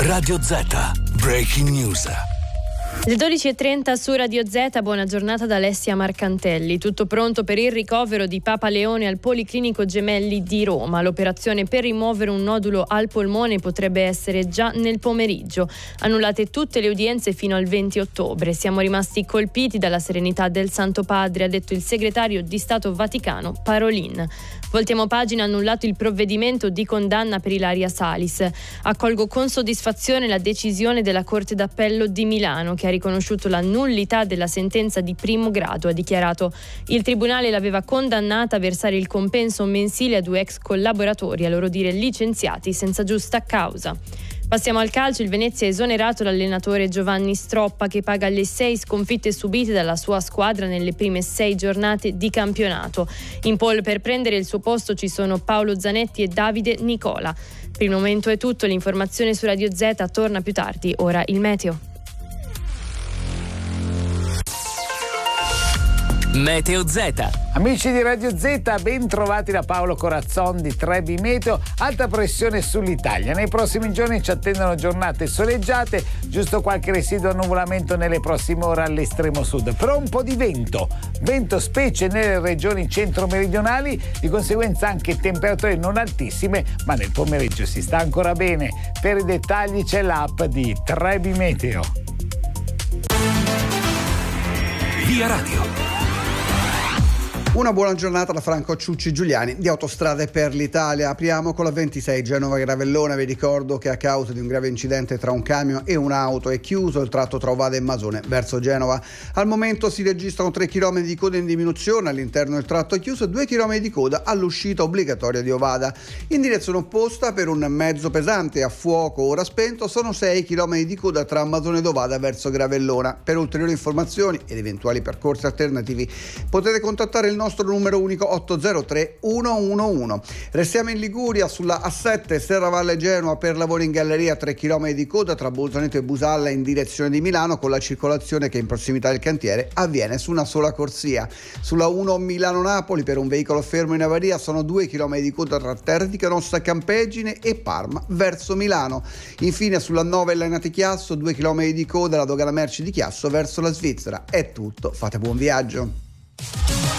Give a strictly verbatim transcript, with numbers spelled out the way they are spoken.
Radio Z, Breaking News. Le dodici e trenta su Radio Z, buona giornata da Alessia Marcantelli. Tutto pronto per il ricovero di Papa Leone al Policlinico Gemelli di Roma. L'operazione per rimuovere un nodulo al polmone potrebbe essere già nel pomeriggio. Annullate tutte le udienze fino al venti ottobre. Siamo rimasti colpiti dalla serenità del Santo Padre, ha detto il segretario di Stato Vaticano Parolin. Voltiamo pagina, annullato il provvedimento di condanna per Ilaria Salis. Accolgo con soddisfazione la decisione della Corte d'Appello di Milano, che ha riconosciuto la nullità della sentenza di primo grado, ha dichiarato. Il tribunale l'aveva condannata a versare il compenso mensile a due ex collaboratori, a loro dire licenziati senza giusta causa. Passiamo al calcio. Il Venezia ha esonerato l'allenatore Giovanni Stroppa, che paga le sei sconfitte subite dalla sua squadra nelle prime sei giornate di campionato. In pole per prendere il suo posto ci sono Paolo Zanetti e Davide Nicola. Per il momento è tutto, l'informazione su Radio Z torna più tardi. Ora il meteo. Meteo Z. Amici di Radio Z, ben trovati da Paolo Corazzon di Trebi Meteo. Alta pressione sull'Italia. Nei prossimi giorni ci attendono giornate soleggiate, giusto qualche residuo annuvolamento nelle prossime ore all'estremo sud, però un po' di vento, vento specie nelle regioni centro-meridionali, di conseguenza anche temperature non altissime, ma nel pomeriggio si sta ancora bene. Per i dettagli c'è l'app di Trebi Meteo. Via Radio. Una buona giornata da Franco Ciucci Giuliani di Autostrade per l'Italia. Apriamo con la ventisei Genova-Gravellona. Vi ricordo che a causa di un grave incidente tra un camion e un'auto è chiuso il tratto tra Ovada e Masone verso Genova. Al momento si registrano tre chilometri di coda in diminuzione all'interno del tratto chiuso e due chilometri di coda all'uscita obbligatoria di Ovada. In direzione opposta per un mezzo pesante a fuoco ora spento sono sei chilometri di coda tra Masone ed Ovada verso Gravellona. Per ulteriori informazioni ed eventuali percorsi alternativi potete contattare il nostro numero unico otto zero tre uno uno uno. Restiamo in Liguria sulla A sette Serravalle Genoa per lavori in galleria, tre chilometri di coda tra Bolzaneto e Busalla in direzione di Milano, con la circolazione che in prossimità del cantiere avviene su una sola corsia. Sulla uno Milano-Napoli per un veicolo fermo in avaria sono due chilometri di coda tra Terra di Canossa Campeggine e Parma verso Milano. Infine sulla nove Lainate Chiasso due chilometri di coda alla dogana merci di Chiasso verso la Svizzera. È tutto, fate buon viaggio.